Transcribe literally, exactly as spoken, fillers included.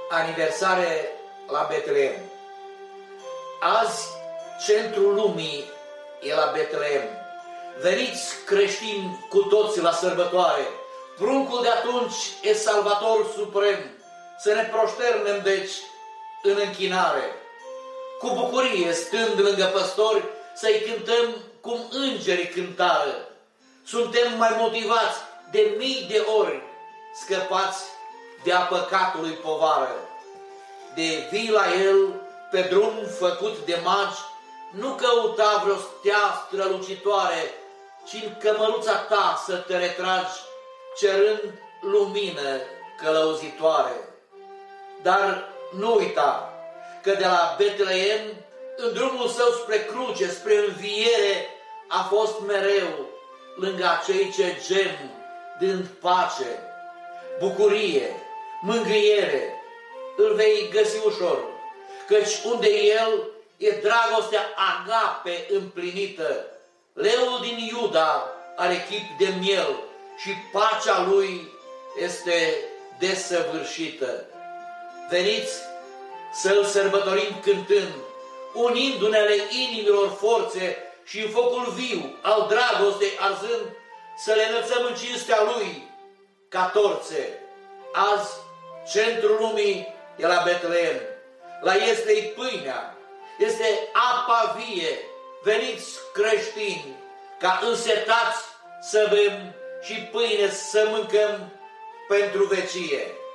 aniversare la Betleem. Azi, centrul lumii e la Betleem. Veniți creștini cu toți la sărbătoare. Pruncul de atunci e Salvator suprem. Să ne proșternem, deci, în închinare. Cu bucurie, stând lângă păstori, să-i cântăm cum îngerii cântară. Suntem mai motivați de mii de ori, scăpați de-a păcatului povară. De vii la el, pe drum făcut de magi, nu căuta vreo stea strălucitoare, ci în cămăruța ta să te retragi, cerând lumină călăuzitoare. Dar nu uita că de la Betleem, în drumul său spre cruce, spre înviere, a fost mereu lângă acei ce gem, dând pace, bucurie, mângâiere. Îl vei găsi ușor, căci unde el e dragostea agape împlinită. Leul din Iuda are chip de miel și pacea lui este desăvârșită. Veniți să-l sărbătorim cântând, unindu-ne-le inimilor forțe și în focul viu al dragostei arzând, să le înălțăm în cinstea lui ca torțe. Azi, centrul lumii e la Betleem. La este-i pâinea, este apa vie. Veniți creștini, ca însetați să bem și pâine să mâncăm pentru vecie.